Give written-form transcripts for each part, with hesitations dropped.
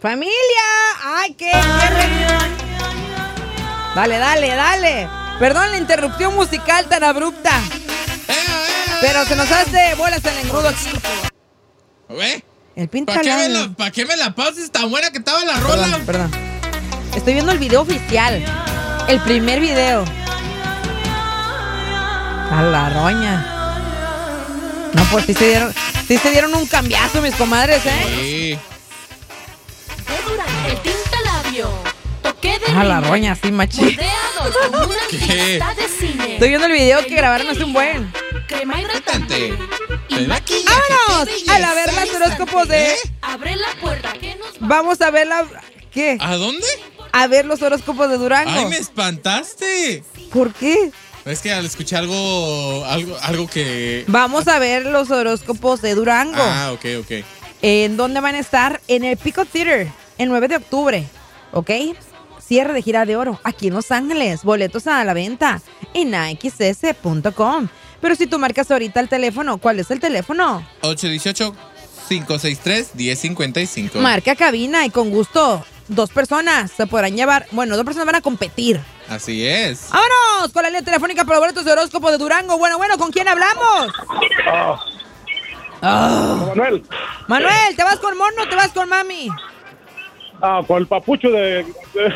¡Familia! ¡Ay, qué! Dale. Perdón la interrupción musical tan abrupta. Pero se nos hace bolas el engrudo aquí. ¿Ve? El pinta ¿Para qué me la pausas? Tan buena que estaba la rola. Perdón. Estoy viendo el video oficial. El primer video. A la roña. No, pues sí se dieron un cambiazo, mis comadres, ¿eh? Sí. El tintalabio. Toqué de A la roña, sí, machín. ¿Qué? Estoy viendo el video que grabaron hace un buen. Crema hidratante. ¡Vámonos! A ver las horóscopos de... Abre la puerta. Vamos a ver la... ¿Qué? ¿A dónde? A ver los horóscopos de Durango. ¡Ay, me espantaste! ¿Por qué? Es que al escuchar algo que... Vamos a ver los horóscopos de Durango. Ah, ok. ¿En dónde van a estar? En el Pico Theater, el 9 de octubre, ¿ok? Cierre de gira de oro, aquí en Los Ángeles. Boletos a la venta en axs.com. Pero si tú marcas ahorita el teléfono, ¿cuál es el teléfono? 818-563-1055. Marca cabina y con gusto 2 personas se podrán llevar. Bueno, 2 personas van a competir. Así es. ¡Vámonos! Con la línea telefónica para los boletos de horóscopo de Durango. Bueno, ¿con quién hablamos? Manuel, ¿te vas con mono o te vas con mami? Con el papucho del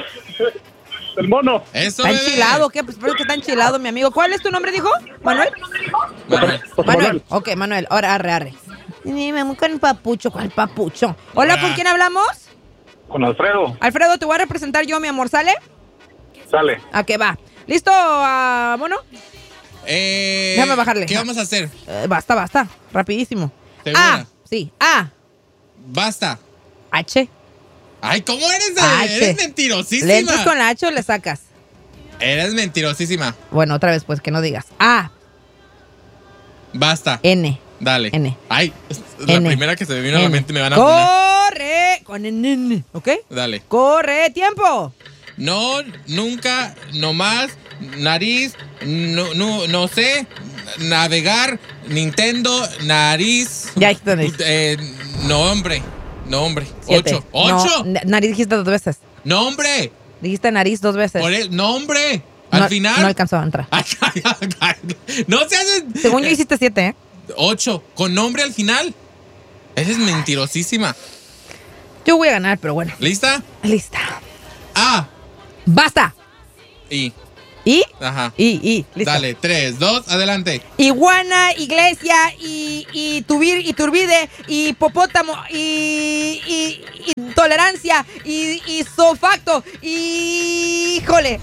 mono. Eso, ¿Está bebé. enchilado? ¿Qué? Pues espero que está enchilado, mi amigo. ¿Cuál es tu nombre, dijo? ¿Manuel? Manuel. Ok, Manuel. Ahora, arre. Me voy con el papucho, ¿cuál papucho? Hola, ¿con quién hablamos? Con Alfredo. Alfredo, te voy a representar yo, mi amor. ¿Sale? Sale. ¿A qué va? ¿Listo, mono? Déjame bajarle. ¿Qué vamos a hacer? Basta. Rapidísimo. ¿Segura? Sí. A. Basta. H. Ay, ¿cómo eres? H. Eres mentirosísima. ¿Le entras con la H o le sacas? Eres mentirosísima. Bueno, otra vez, pues, que no digas. A. Basta. N. Dale. N. Ay, la N. primera que se me vino a la N. mente me van a poner. ¡Corre! Con N, ¿ok? Dale. ¡Corre! ¡Tiempo! No, nunca, no más, nariz, no sé, navegar, Nintendo, nariz. Ya está, nariz. Nombre. 7. 8. No, nariz dijiste 2 veces. Nombre. Dijiste nariz 2 veces. Por el nombre. Al final. No alcanzó a entrar. No se hace. Según yo hiciste 7, ¿eh? 8. Con nombre al final. Esa es mentirosísima. Yo voy a ganar, pero bueno. ¿Lista? Lista. A. ¡Basta! I. ¿Y? Ajá. Y. Listo. Dale, 3, 2, adelante. Iguana, iglesia, y turbide, y popótamo, y tolerancia, y sofacto, y... ¡Híjole!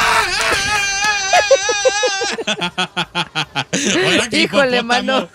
Hola, ¿qué ¡Híjole, hipopótamo? mano!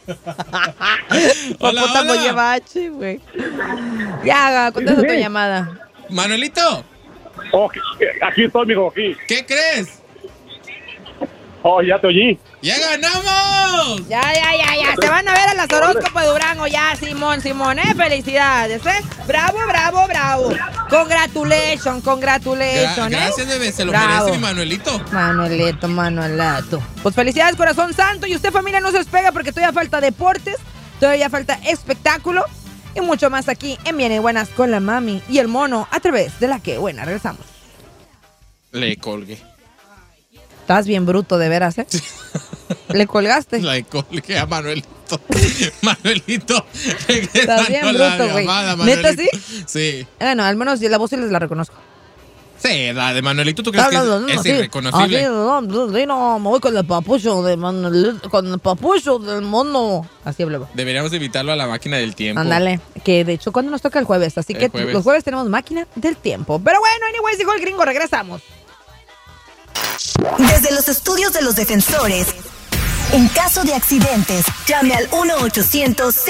Hola, Popótamo hola. lleva H, güey. Ya, contesta tu llamada. Manuelito, Aquí estoy, amigo, aquí. ¿qué crees? Ya te oí. ¡Ya ganamos! Ya. Se van a ver a las horóscopos de Durango. Ya, Simón, ¡Felicidades, Bravo. Congratulations, Gracias, bebé, se lo Bravo. merece mi Manuelito. Manuelato. Pues felicidades, corazón santo. Y usted, familia, no se despega porque todavía falta deportes, todavía falta espectáculo y mucho más aquí en Bien y Buenas con la mami y el mono a través de La Que Buena. Regresamos. Le colgué. Estás bien bruto, de veras, ¿eh? ¿Le colgaste? Le colgué a Manuelito. Manuelito, Estás bien regresando la bruto, güey. llamada, ¿Neta Manuelito. sí? Sí. Bueno, al menos la voz sí les la reconozco. Sí, la de Manuelito, ¿tú crees que es irreconocible? No, me voy con el papucho de Manuel, con el papucho del mono. Así hablaba. Deberíamos invitarlo a la máquina del tiempo. Ándale, que de hecho cuando nos toca el jueves, así que jueves. los jueves tenemos máquina del tiempo. Pero bueno, anyways, dijo el gringo, regresamos. Desde los estudios de los defensores, en caso de accidentes, llame al 1-800-6